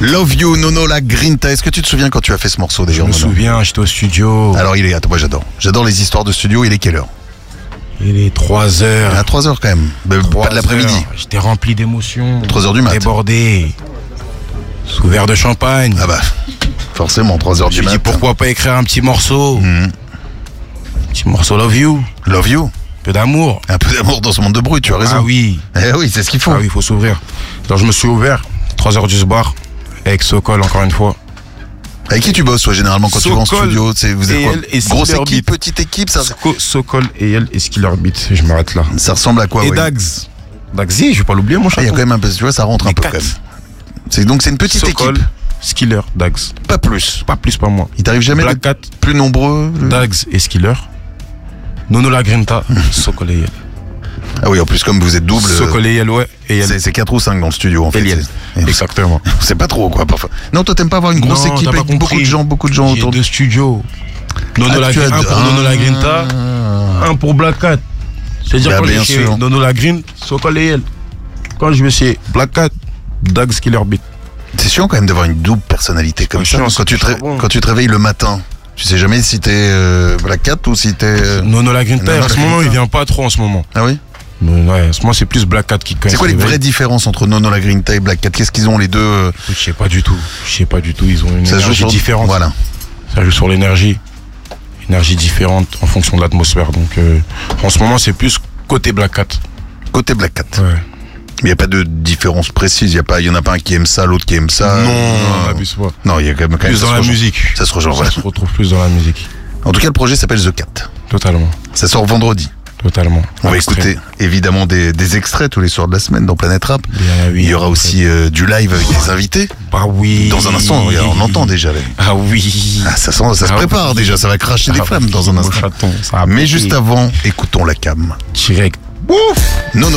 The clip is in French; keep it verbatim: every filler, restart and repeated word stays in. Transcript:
Love You, Nono La Grinta. Est-ce que tu te souviens quand tu as fait ce morceau déjà? Je me souviens, j'étais au studio. Alors il est, attends, moi j'adore. J'adore les histoires de studio. Il est quelle heure? Il est trois heures. À trois heures quand même. Bah, pas de l'après-midi. J'étais rempli d'émotions. trois heures du mat. Débordé. Sous verre de champagne. Ah bah, forcément, trois heures Je du me mat. dis pourquoi pas écrire un petit morceau. Mmh. Un petit morceau Love You. Love You. Un peu d'amour. Un peu d'amour dans ce monde de bruit, tu as raison. Ah oui. Eh oui, c'est ce qu'il faut. Ah oui, il faut s'ouvrir. Alors je me suis ouvert. trois heures du bar. Avec Sokol, encore une fois. Avec qui tu bosses, toi, généralement, quand tu vas en Sokol studio? C'est, vous êtes et quoi? elle et Grosse Skiller équipe, Beat. petite équipe, ça, Soko- Sokol et elle et Skiller Beat. Je m'arrête là. ça ressemble à quoi? Et ouais Dags. Dagsy, je vais pas l'oublier, mon Ah, il y a chaton. quand même un peu, tu vois, ça rentre un Les peu quatre. quand même. C'est, donc c'est une petite Sokol, équipe. Skiller, Dags. Pas plus. Pas plus, pas moins. Il t'arrive jamais Black d'être Cat, plus nombreux? le- Dags et Skiller. Nono La Grinta, Sokol et elle. Ah oui, en plus, comme vous êtes double, Sokol et elle, ouais. Et elle. c'est, c'est quatre ou cinq dans le studio, en fait. Et elle. C'est- Exactement. C'est pas trop, quoi, parfois. Non, toi, t'aimes pas avoir une grosse Non, équipe t'as pas avec beaucoup compris. de gens, beaucoup de gens J'ai autour de deux studios. Nono Ah, La tu as Grinta, un deux- pour Nono La Ah. Grinta, un pour Black Cat. C'est-à-dire Bah, quand bien j'ai fait sûr. Nono La Green, Sokol et elle. Quand je vais chez Black Cat, Dags, Skiller Beat. C'est chiant quand même d'avoir une double personnalité comme pas ça. chiant, Quand c'est tu, te, ré- charbon. quand tu te réveilles le matin, tu sais jamais si t'es euh, Black Cat ou si t'es. euh, Nono La Grinta, Nono en La ce moment, Grinta. il vient pas trop en ce moment. Ah oui? Mais ouais, en ce moment, c'est plus Black Cat qui C'est quoi les vraies différences entre Nono La Grinta et Black Cat? Qu'est-ce qu'ils ont les deux euh, Je sais pas du tout. Je sais pas du tout. Ils ont une Ça se joue énergie sur différente. Voilà. Ça joue sur l'énergie. Énergie différente en fonction de l'atmosphère. Donc, euh, en ce moment, c'est plus côté Black Cat. Côté Black Cat. Ouais. Mais il n'y a pas de différence précise. Il y a pas, il y en a pas un qui aime ça, l'autre qui aime ça. non, non. on abuse pas. Non, il y a quand même, quand même Plus ça dans se la rejoint. musique. Ça se rejoint. Ça voilà. se retrouve plus dans la musique. En tout cas, le projet s'appelle The Cat. Totalement. Ça sort vendredi. Totalement. On va Extrême. écouter évidemment des, des extraits tous les soirs de la semaine dans Planète Rap. Bien, oui, Il y aura en aussi fait. euh, du live avec des invités. Bah oui. Dans un instant, regarde, on entend déjà. là. Ah oui. Ah, ça, sent- ça se Ah prépare oui. déjà, ça va cracher des Ah flammes oui, dans un mon instant. chaton, ça a Mais pété. juste avant, écoutons la cam. Direct. Non,